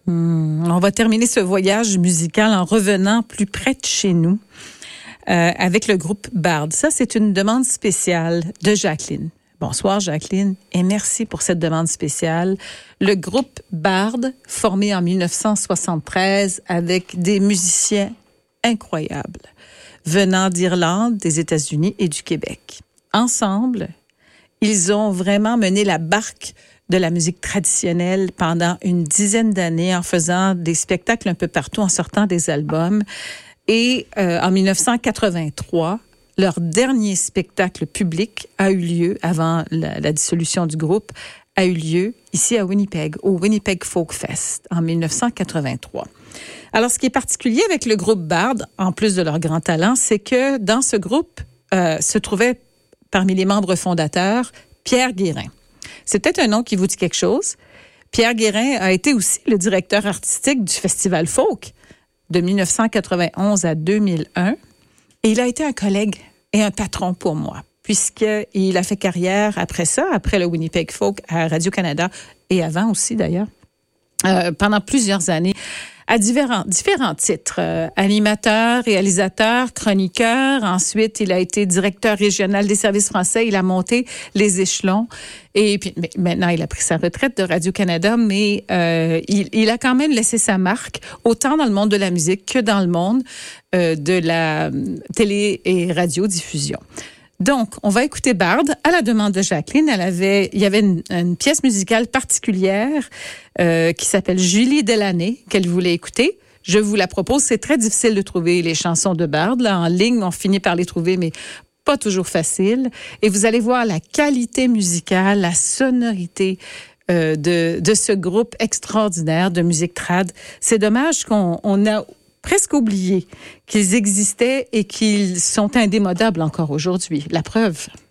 On va terminer ce voyage musical en revenant plus près de chez nous avec le groupe Bard. Ça, c'est une demande spéciale de Jacqueline. Bonsoir Jacqueline et merci pour cette demande spéciale. Le groupe Bard, formé en 1973 avec des musiciens incroyables venant d'Irlande, des États-Unis et du Québec. Ensemble, ils ont vraiment mené la barque de la musique traditionnelle pendant une dizaine d'années en faisant des spectacles un peu partout, en sortant des albums. Et en 1983, leur dernier spectacle public a eu lieu, avant la dissolution du groupe, a eu lieu ici à Winnipeg, au Winnipeg Folk Fest, en 1983. Alors, ce qui est particulier avec le groupe Bard, en plus de leur grand talent, c'est que dans ce groupe se trouvait, parmi les membres fondateurs, Pierre Guérin. C'est peut-être un nom qui vous dit quelque chose. Pierre Guérin a été aussi le directeur artistique du Festival Folk de 1991 à 2001. Et il a été un collègue et un patron pour moi, puisqu'il a fait carrière après ça, après le Winnipeg Folk à Radio-Canada et avant aussi d'ailleurs, pendant plusieurs années, à différents titres. Animateur, réalisateur, chroniqueur. Ensuite, il a été directeur régional des services français. Il a monté les échelons. Et puis maintenant, il a pris sa retraite de Radio-Canada, mais il a quand même laissé sa marque, autant dans le monde de la musique que dans le monde de la télé et radiodiffusion. Donc, on va écouter Bard à la demande de Jacqueline. Il y avait une pièce musicale particulière qui s'appelle Julie Delaney qu'elle voulait écouter. Je vous la propose. C'est très difficile de trouver les chansons de Bard. Là, en ligne, on finit par les trouver, mais pas toujours facile. Et vous allez voir la qualité musicale, la sonorité de ce groupe extraordinaire de musique trad. C'est dommage qu'on a presque oublié qu'ils existaient et qu'ils sont indémodables encore aujourd'hui. La preuve.